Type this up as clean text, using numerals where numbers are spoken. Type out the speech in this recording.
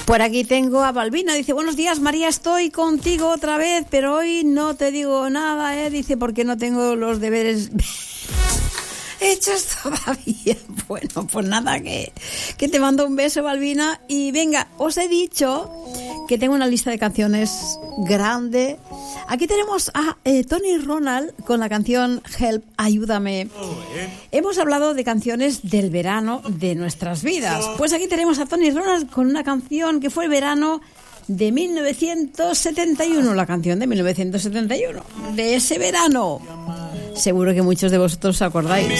Por aquí tengo a Balbina, dice, buenos días María, estoy contigo otra vez, pero hoy no te digo nada, dice, porque no tengo los deberes hechos todavía. Bueno, pues nada, que te mando un beso, Balbina, y venga, os he dicho que tengo una lista de canciones grande. Aquí tenemos a Tony Ronald con la canción Help, Ayúdame. Hemos hablado de canciones del verano de nuestras vidas. Pues aquí tenemos a Tony Ronald con una canción que fue el verano de 1971, la canción de 1971, de ese verano. Seguro que muchos de vosotros os acordáis.